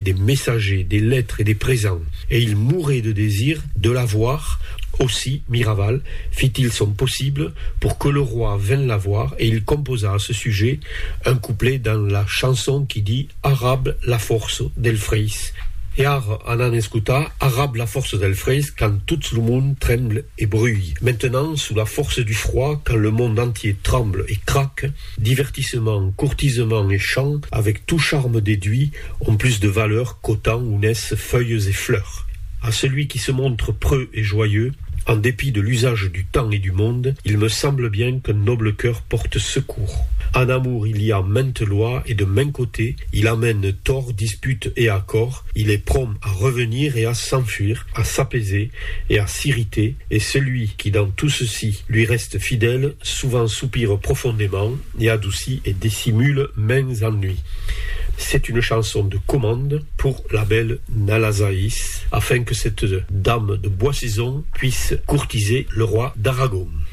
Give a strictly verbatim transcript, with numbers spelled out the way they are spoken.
des messagers, des lettres et des présents, et il mourait de désir de la voir. Aussi, Miraval fit-il son possible pour que le roi vînt la voir, et il composa à ce sujet un couplet dans la chanson qui dit « Arabe la force del Freis ». Et ar anan escuta, arabe la force del Freis, quand tout le monde tremble et brûille. Maintenant, sous la force du froid, quand le monde entier tremble et craque, divertissement, courtisement et chant, avec tout charme déduit, ont plus de valeur qu'au temps où naissent feuilles et fleurs. À celui qui se montre preux et joyeux, en dépit de l'usage du temps et du monde, il me semble bien qu'un noble cœur porte secours. En amour, il y a maintes lois, et de main côté, il amène tort, dispute et accord. Il est prompt à revenir et à s'enfuir, à s'apaiser et à s'irriter. Et celui qui, dans tout ceci, lui reste fidèle, souvent soupire profondément, et adoucit et dissimule maints ennuis. C'est une chanson de commande pour la belle Nalazaïs, afin que cette dame de Bois-Saison puisse courtiser le roi d'Aragon.